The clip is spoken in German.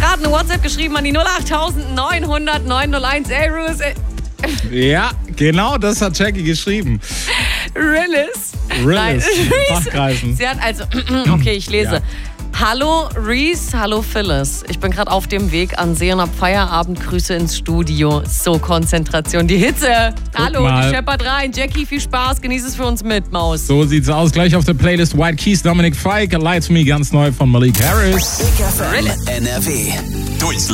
Gerade eine WhatsApp geschrieben an die 08900 901. Ey, Rules, Ja, genau das hat Jackie geschrieben. Rillis. Rillis, Fachkreisen. Sie hat also, okay, ich lese. Ja. Hallo Reese, hallo Phyllis. Ich bin gerade auf dem Weg an See und hab Feierabend. Grüße ins Studio. So, Konzentration, die Hitze. Hallo, mal. die scheppert rein. Jackie, viel Spaß, genieß es für uns mit, Maus. So sieht's aus. Gleich auf der Playlist White Keys, Dominic Fike, Lie to Me, ganz neu von Malik Harris. Big FM NRW. Durchs